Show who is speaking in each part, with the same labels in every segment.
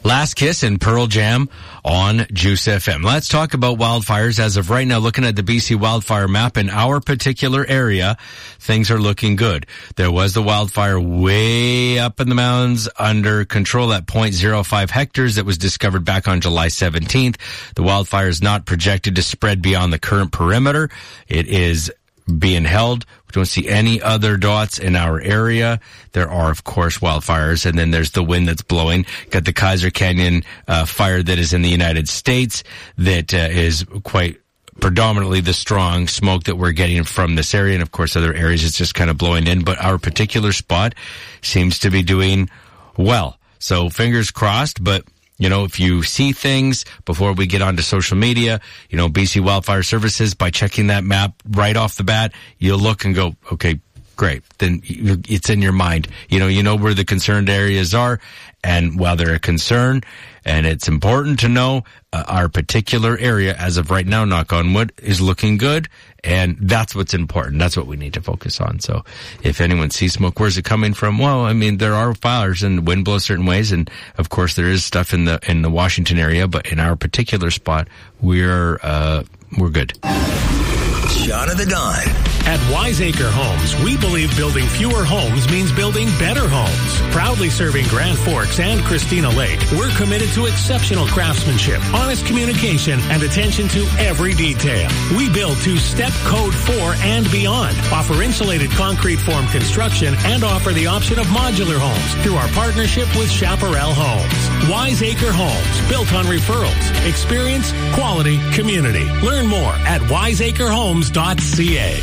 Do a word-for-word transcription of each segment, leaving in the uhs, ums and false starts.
Speaker 1: Last Kiss and Pearl Jam on Juice F M. Let's talk about wildfires. As of right now, looking at the B C wildfire map in our particular area, things are looking good. There was the wildfire way up in the mountains under control at zero point zero five hectares that was discovered back on July seventeenth. The wildfire is not projected to spread beyond the current perimeter. It is being held. We don't see any other dots in our area. There are, of course, wildfires, and then there's the wind that's blowing. Got the Kaiser Canyon uh, fire that is in the United States that uh, is quite predominantly the strong smoke that we're getting from this area, and of course other areas it's just kind of blowing in, but our particular spot seems to be doing well. So fingers crossed, but you know, if you see things before we get onto social media, you know, B C Wildfire Services, by checking that map right off the bat, you'll look and go, okay, great. Then it's in your mind. You know, you know where the concerned areas are. And while they're a concern, and it's important to know, uh, our particular area, as of right now, knock on wood, is looking good. And that's what's important. That's what we need to focus on. So if anyone sees smoke, where's it coming from? Well, I mean, there are fires and the wind blows certain ways. And of course, there is stuff in the, in the Washington area. But in our particular spot, we're, uh, we're good.
Speaker 2: Shot of the Dawn.
Speaker 3: At Wiseacre Homes, we believe building fewer homes means building better homes. Proudly serving Grand Forks and Christina Lake, we're committed to exceptional craftsmanship, honest communication, and attention to every detail. We build to Step Code four and beyond, offer insulated concrete form construction, and offer the option of modular homes through our partnership with Chaparral Homes. Wiseacre Homes, built on referrals. Experience, quality, community. Learn more at wiseacre homes dot c a.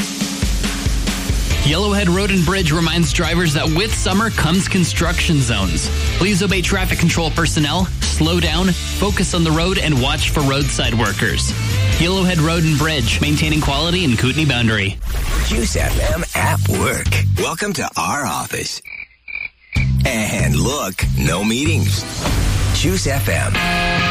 Speaker 4: Yellowhead Road and Bridge reminds drivers that with summer comes construction zones. Please obey traffic control personnel, slow down, focus on the road, and watch for roadside workers. Yellowhead Road and Bridge, maintaining quality in Kootenay Boundary.
Speaker 2: Juice F M at work. Welcome to our office. And look, no meetings. Juice F M.